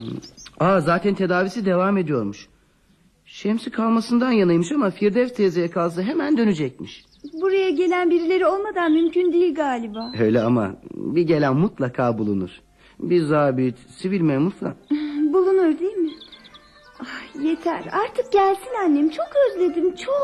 Zaten tedavisi devam ediyormuş. Şemsi kalmasından yanaymış ama Firdevs teyzeye kalsa hemen dönecekmiş. Buraya gelen birileri olmadan mümkün değil galiba. Öyle ama bir gelen mutlaka bulunur. Bir zabit, sivil memur falan. Bulunur değil mi? Yeter artık gelsin annem, çok özledim çok.